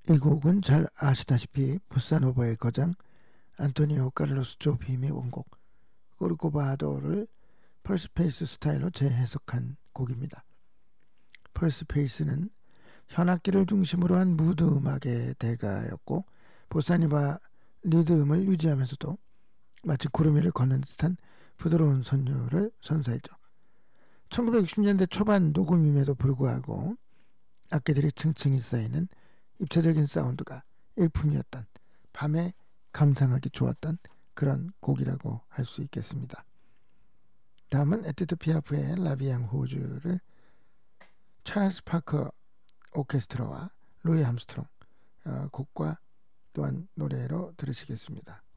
이 곡은 잘 아시다시피 보사노바의 거장 안토니오 카를로스 조빔의 원곡 코르코바도를 펄스페이스 스타일로 재해석한 곡입니다. 펄스페이스는 현악기를 중심으로 한 무드 음악의 대가였고 보사노바 리듬을 유지하면서도 마치 구름 위를 걷는 듯한 부드러운 선율을 선사했죠. 1960년대 초반 녹음임에도 불구하고 악기들이 층층이 쌓이는 입체적인 사운드가 일품이었던, 밤에 감상하기 좋았던 그런 곡이라고 할 수 있겠습니다. 다음은 에디트 피아프의 라비앙 호주를 찰스 파커 오케스트라와 루이 함스트롱 곡과 또한 노래로 들으시겠습니다.